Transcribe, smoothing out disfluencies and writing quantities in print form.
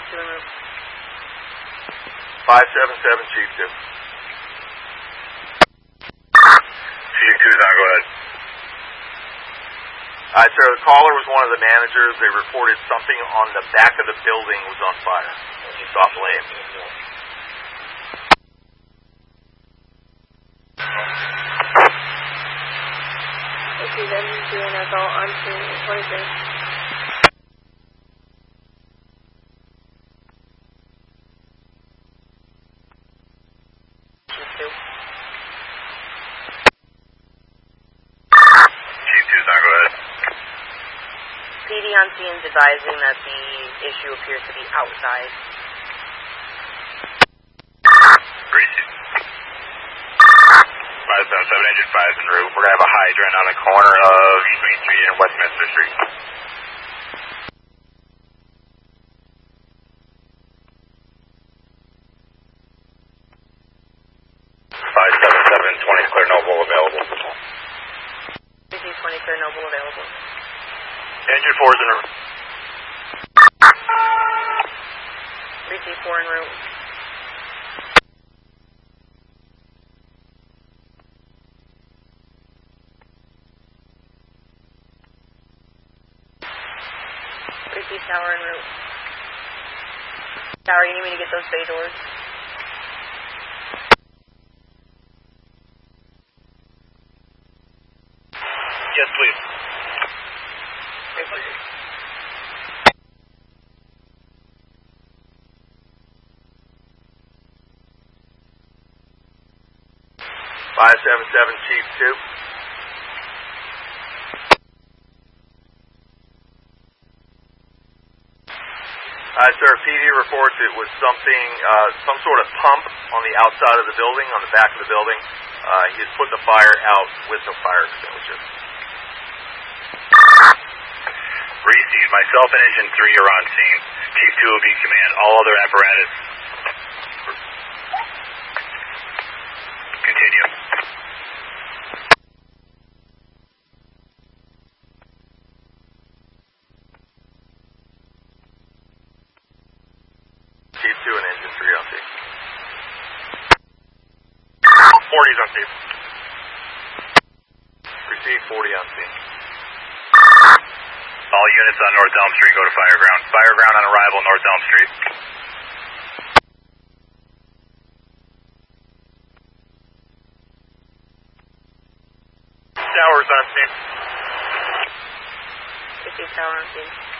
2 en route. 577, Chief 2. Chief 2's on, go ahead. Alright, sir, the caller was one of the managers. They reported something on the back of the building was on fire. East off lane. Okay, then doing a call on to 23. Chief 2. Chief 2's on, go ahead. PD on scene is advising that the issue appears to be outside. Greasy. 577, engine 5's en route. We're going to have a hydrant on the corner of East Main Street and Westminster Street. 577, 20 Clear Noble available. 20 Clear Noble available. Engine 4's en route. 3T4 en route. Tower en route. Tower, you need me to get those bay doors? Yes, please. Okay, please. Five seven seven, Chief 2. Sir, PD reports it was something, some sort of pump on the outside of the building, on the back of the building. He has put the fire out with the fire extinguisher. Receive. Myself and Engine 3 are on scene. Chief 2 will be in command. All other apparatus. Continue. Chief 2 and Engine 3 on scene. 40's on scene. Receive 40 on scene. All units on North Elm Street go to Fireground. Fireground on arrival, North Elm Street. Towers on scene. Tower on scene.